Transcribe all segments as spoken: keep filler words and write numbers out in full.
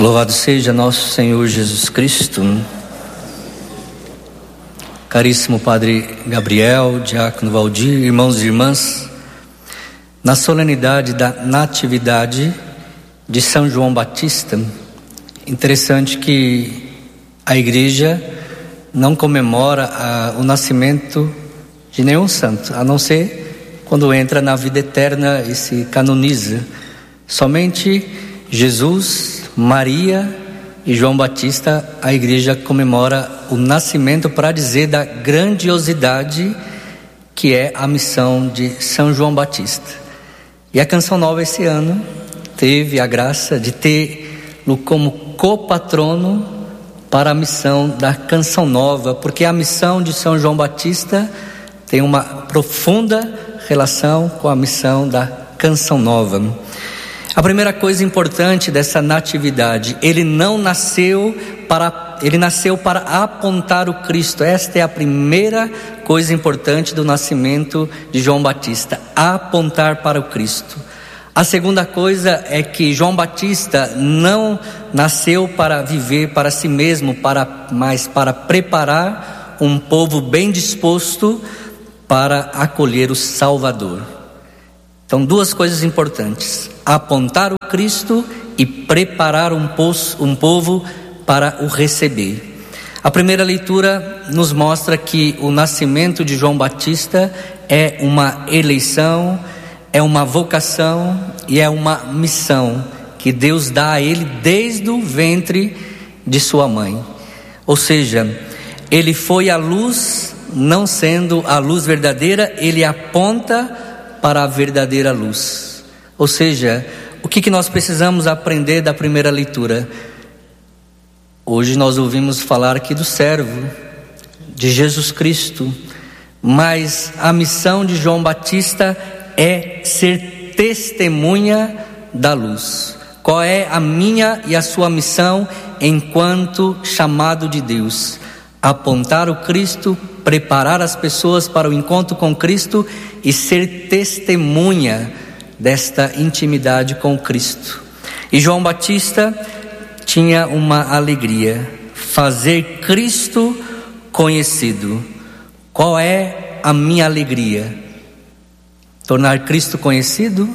Louvado seja nosso Senhor Jesus Cristo. Caríssimo Padre Gabriel, Diácono Valdir, irmãos e irmãs, na solenidade da Natividade de São João Batista, interessante que a Igreja não comemora a, o nascimento de nenhum santo, a não ser quando entra na vida eterna e se canoniza. Somente Jesus, Maria e João Batista, a Igreja comemora o nascimento para dizer da grandiosidade que é a missão de São João Batista. E a Canção Nova esse ano teve a graça de ter-no como copatrono para a missão da Canção Nova, porque a missão de São João Batista tem uma profunda relação com a missão da Canção Nova. A primeira coisa importante dessa natividade, ele não nasceu para, ele nasceu para apontar o Cristo. Esta é a primeira coisa importante do nascimento de João Batista, apontar para o Cristo. A segunda coisa é que João Batista não nasceu para viver para si mesmo, para, mas para preparar um povo bem disposto para acolher o Salvador. Então, duas coisas importantes: apontar o Cristo e preparar um, poço, um povo para o receber. A primeira leitura nos mostra que o nascimento de João Batista é uma eleição, é uma vocação e é uma missão que Deus dá a ele desde o ventre de sua mãe. Ou seja, ele foi a luz, não sendo a luz verdadeira, ele aponta para a verdadeira luz. Ou seja, o que, que nós precisamos aprender da primeira leitura? Hoje nós ouvimos falar aqui do servo, de Jesus Cristo, mas a missão de João Batista é ser testemunha da luz. Qual é a minha e a sua missão enquanto chamado de Deus? Apontar o Cristo, preparar as pessoas para o encontro com Cristo e ser testemunha desta intimidade com Cristo. E João Batista tinha uma alegria: fazer Cristo conhecido. Qual é a minha alegria? Tornar Cristo conhecido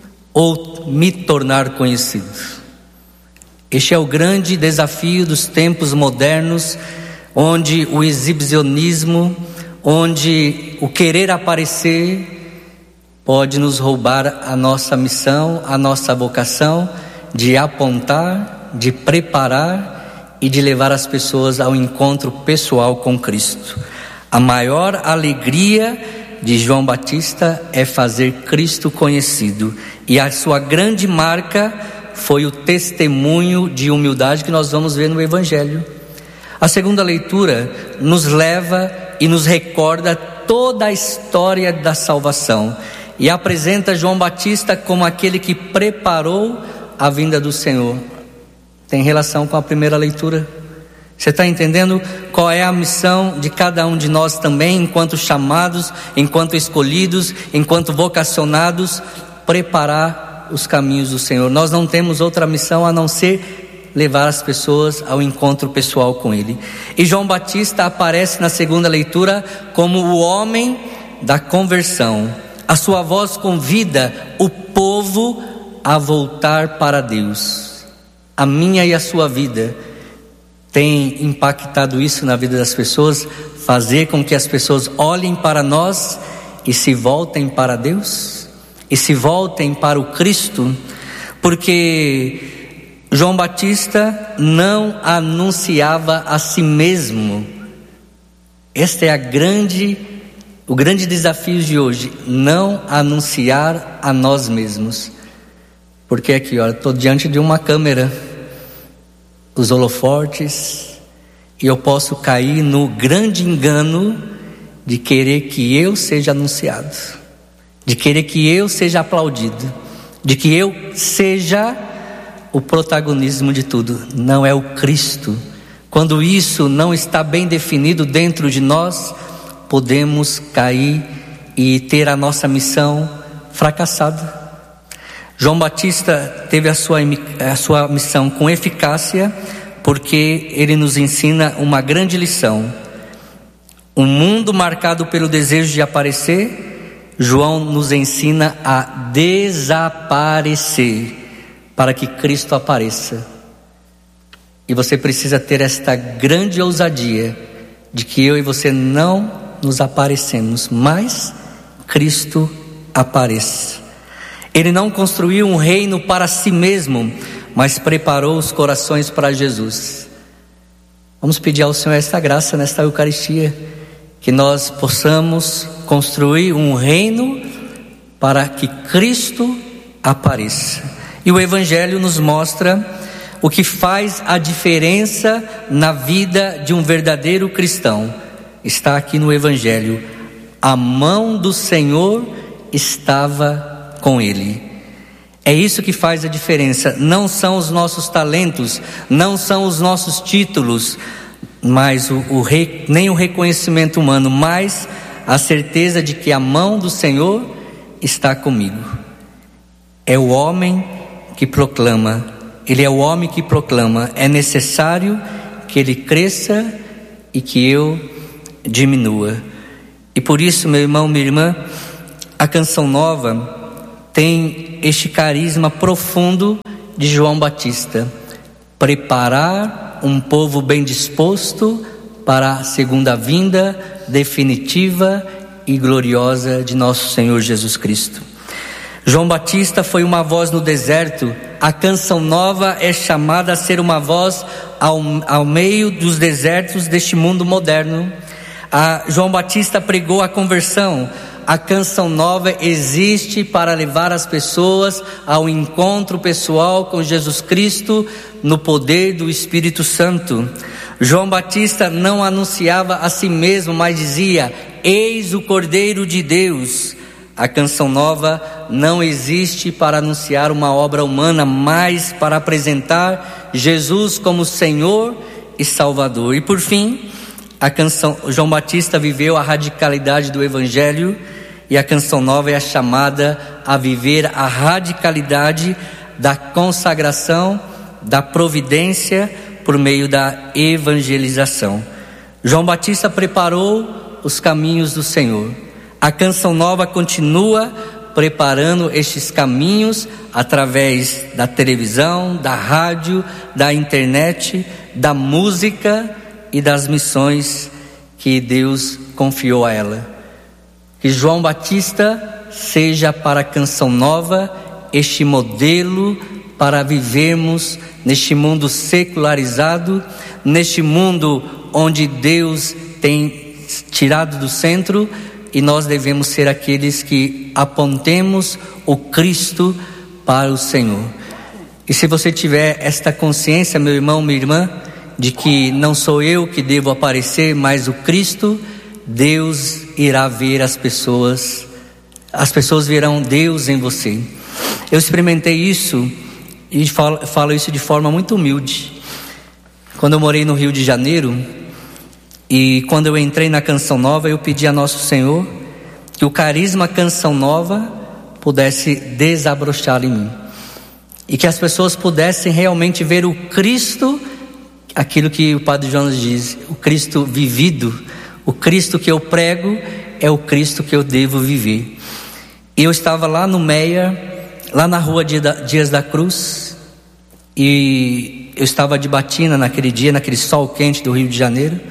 ou me tornar conhecido? Este é o grande desafio dos tempos modernos, onde o exibicionismo, onde o querer aparecer pode nos roubar a nossa missão, a nossa vocação de apontar, de preparar e de levar as pessoas ao encontro pessoal com Cristo. A maior alegria de João Batista é fazer Cristo conhecido, e a sua grande marca foi o testemunho de humildade que nós vamos ver no Evangelho. A segunda leitura nos leva e nos recorda toda a história da salvação e apresenta João Batista como aquele que preparou a vinda do Senhor. Tem relação com a primeira leitura? Você está entendendo qual é a missão de cada um de nós também, enquanto chamados, enquanto escolhidos, enquanto vocacionados? Preparar os caminhos do Senhor. Nós não temos outra missão a não ser levar as pessoas ao encontro pessoal com Ele. E João Batista aparece na segunda leitura como o homem da conversão. A sua voz convida o povo a voltar para Deus. A minha e a sua vida tem impactado isso na vida das pessoas? Fazer com que as pessoas olhem para nós e se voltem para Deus? E se voltem para o Cristo? Porque João Batista não anunciava a si mesmo. Este é a grande, o grande desafio de hoje: não anunciar a nós mesmos. Porque aqui, olha, estou diante de uma câmera, os holofortes, e eu posso cair no grande engano de querer que eu seja anunciado, de querer que eu seja aplaudido, de que eu seja o protagonismo de tudo. Não é o Cristo. Quando isso não está bem definido dentro de nós, podemos cair e ter a nossa missão fracassada. João Batista teve a sua, a sua missão com eficácia, porque ele nos ensina uma grande lição. Um mundo marcado pelo desejo de aparecer, João nos ensina a desaparecer para que Cristo apareça. E você precisa ter esta grande ousadia de que eu e você não nos aparecemos, mas Cristo apareça. Ele não construiu um reino para si mesmo, mas preparou os corações para Jesus. Vamos pedir ao Senhor esta graça nesta Eucaristia, que nós possamos construir um reino para que Cristo apareça. E o Evangelho nos mostra o que faz a diferença na vida de um verdadeiro cristão. Está aqui no Evangelho: a mão do Senhor estava com ele. É isso que faz a diferença. Não são os nossos talentos, não são os nossos títulos, mas o, o rei, nem o reconhecimento humano, mas a certeza de que a mão do Senhor está comigo. É o homem que proclama, ele é o homem que proclama: é necessário que ele cresça e que eu diminua. E por isso, meu irmão, minha irmã, a Canção Nova tem este carisma profundo de João Batista: preparar um povo bem disposto para a segunda vinda definitiva e gloriosa de nosso Senhor Jesus Cristo. João Batista foi uma voz no deserto. A Canção Nova é chamada a ser uma voz ao, ao meio dos desertos deste mundo moderno. A João Batista pregou a conversão. A Canção Nova existe para levar as pessoas ao encontro pessoal com Jesus Cristo no poder do Espírito Santo. João Batista não anunciava a si mesmo, mas dizia: eis o Cordeiro de Deus. A Canção Nova não existe para anunciar uma obra humana, mas para apresentar Jesus como Senhor e Salvador. E por fim, a canção, João Batista viveu a radicalidade do Evangelho, e a Canção Nova é a chamada a viver a radicalidade da consagração, da providência por meio da evangelização. João Batista preparou os caminhos do Senhor. A Canção Nova continua preparando estes caminhos através da televisão, da rádio, da internet, da música e das missões que Deus confiou a ela. Que João Batista seja para a Canção Nova este modelo para vivermos neste mundo secularizado, neste mundo onde Deus tem tirado do centro, e nós devemos ser aqueles que apontemos o Cristo para o Senhor. E se você tiver esta consciência, meu irmão, minha irmã, de que não sou eu que devo aparecer, mas o Cristo, Deus irá ver as pessoas, as pessoas verão Deus em você. Eu experimentei isso e falo, falo isso de forma muito humilde. Quando eu morei no Rio de Janeiro, e quando eu entrei na Canção Nova, eu pedi a Nosso Senhor que o carisma Canção Nova pudesse desabrochar em mim, e que as pessoas pudessem realmente ver o Cristo, aquilo que o Padre Jonas diz, o Cristo vivido. O Cristo que eu prego é o Cristo que eu devo viver. E eu estava lá no Meia, lá na rua Dias da Cruz, e eu estava de batina naquele dia, naquele sol quente do Rio de Janeiro,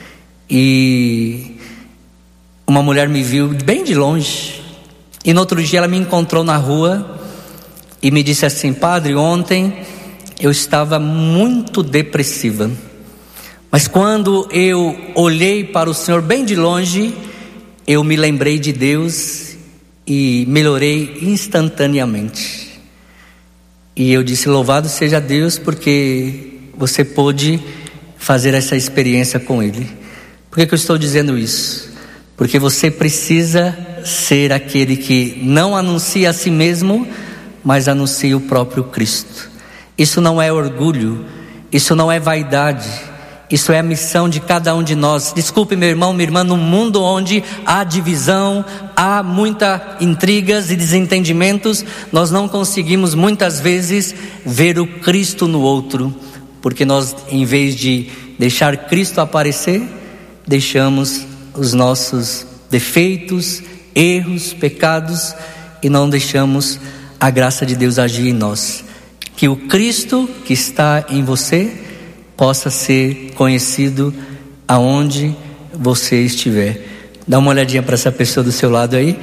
e uma mulher me viu bem de longe, e no outro dia ela me encontrou na rua e me disse assim: padre, ontem eu estava muito depressiva, mas quando eu olhei para o Senhor bem de longe, eu me lembrei de Deus e melhorei instantaneamente. E eu disse: louvado seja Deus, porque você pôde fazer essa experiência com Ele. Por que que eu estou dizendo isso? Porque você precisa ser aquele que não anuncia a si mesmo, mas anuncia o próprio Cristo. Isso não é orgulho, isso não é vaidade, Isso é a missão de cada um de nós. Desculpe, meu irmão, minha irmã, num mundo onde há divisão, há muita intrigas e desentendimentos, nós não conseguimos muitas vezes ver o Cristo no outro, porque nós, em vez de deixar Cristo aparecer, deixamos os nossos defeitos, erros, pecados, e não deixamos a graça de Deus agir em nós. Que o Cristo que está em você possa ser conhecido aonde você estiver. Dá uma olhadinha para essa pessoa do seu lado aí,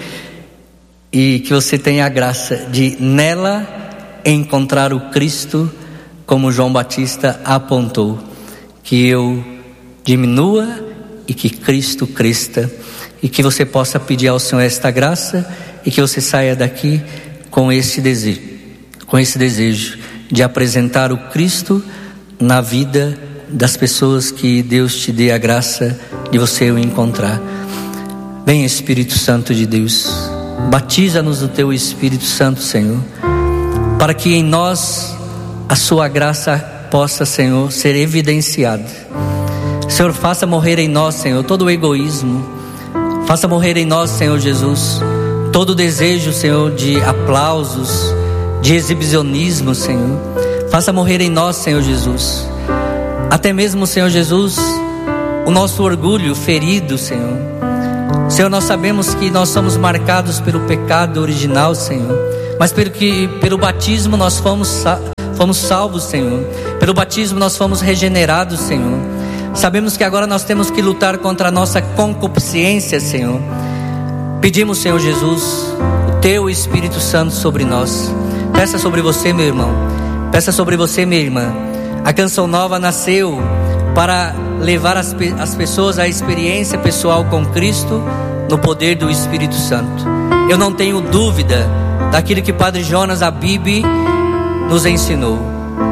e que você tenha a graça de nela encontrar o Cristo, como João Batista apontou. Que eu diminua e que Cristo cresça, e que você possa pedir ao Senhor esta graça, e que você saia daqui com esse desejo, com esse desejo de apresentar o Cristo na vida das pessoas que Deus te dê a graça de você o encontrar. Vem, Espírito Santo de Deus, batiza-nos no teu Espírito Santo, Senhor, para que em nós a sua graça possa, Senhor, ser evidenciada. Senhor, faça morrer em nós, Senhor, todo o egoísmo. Faça morrer em nós, Senhor Jesus, todo o desejo, Senhor, de aplausos, de exibicionismo, Senhor. Faça morrer em nós, Senhor Jesus, até mesmo, Senhor Jesus, o nosso orgulho ferido, Senhor. Senhor, nós sabemos que nós somos marcados pelo pecado original, Senhor, mas pelo que, pelo batismo nós fomos, fomos salvos, Senhor. Pelo batismo nós fomos regenerados, Senhor. Sabemos que agora nós temos que lutar contra a nossa concupiscência, Senhor. Pedimos, Senhor Jesus, o teu Espírito Santo sobre nós. Peça sobre você, meu irmão. Peça sobre você, minha irmã. A Canção Nova nasceu para levar as, as pessoas à experiência pessoal com Cristo no poder do Espírito Santo. Eu não tenho dúvida daquilo que Padre Jonas Abib nos ensinou,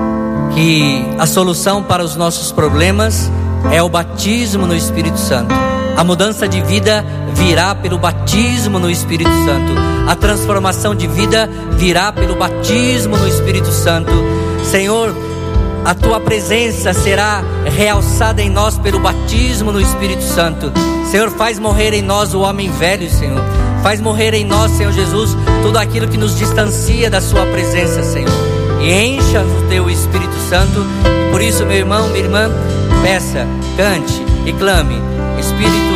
que a solução para os nossos problemas é o batismo no Espírito Santo. A mudança de vida virá pelo batismo no Espírito Santo. A transformação de vida virá pelo batismo no Espírito Santo. Senhor, a tua presença será realçada em nós pelo batismo no Espírito Santo. Senhor, faz morrer em nós o homem velho, Senhor. Faz morrer em nós, Senhor Jesus, tudo aquilo que nos distancia da sua presença, Senhor. E encha o teu Espírito Santo. E por isso, meu irmão, minha irmã, peça, cante e clame: Espírito